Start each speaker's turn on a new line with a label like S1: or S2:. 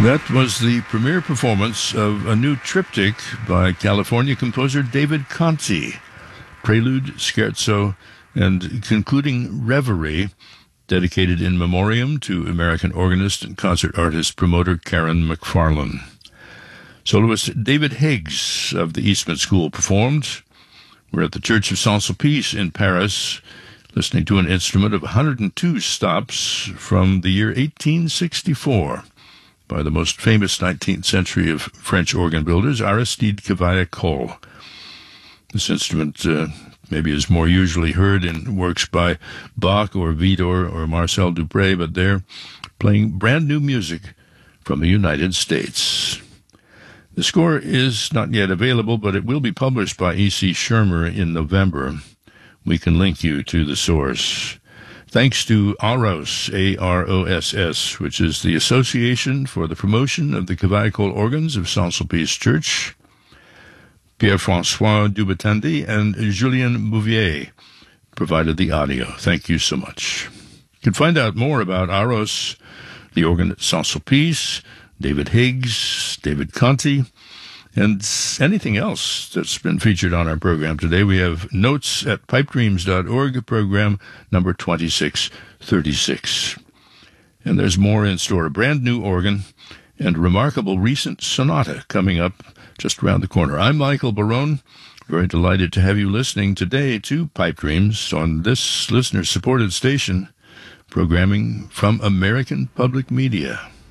S1: That was the premiere performance of a new triptych by California composer David Conti, Prelude, Scherzo, and concluding Reverie, dedicated in memoriam to American organist and concert artist promoter Karen McFarlane. Soloist David Higgs of the Eastman School performed. We're at the Church of Saint-Sulpice in Paris, listening to an instrument of 102 stops from the year 1864 by the most famous 19th century of French organ builders, Aristide Cavaillé-Coll. This instrument maybe is more usually heard in works by Bach or Widor or Marcel Dupré, but they're playing brand new music from the United States. The score is not yet available, but it will be published by E.C. Schirmer in November. We can link you to the source. Thanks to AROS, A-R-O-S-S, which is the Association for the Promotion of the Cavaillé-Coll Organs of Saint-Sulpice Church, Pierre-François Dubatandi and Julien Bouvier provided the audio. Thank you so much. You can find out more about AROS, the organ at Saint-Sulpice, David Higgs, David Conti, and anything else that's been featured on our program today. We have notes at pipedreams.org, program number 2636. And there's more in store, a brand new organ and remarkable recent sonata coming up just around the corner. I'm Michael Barone, very delighted to have you listening today to Pipe Dreams on this listener-supported station, programming from American Public Media.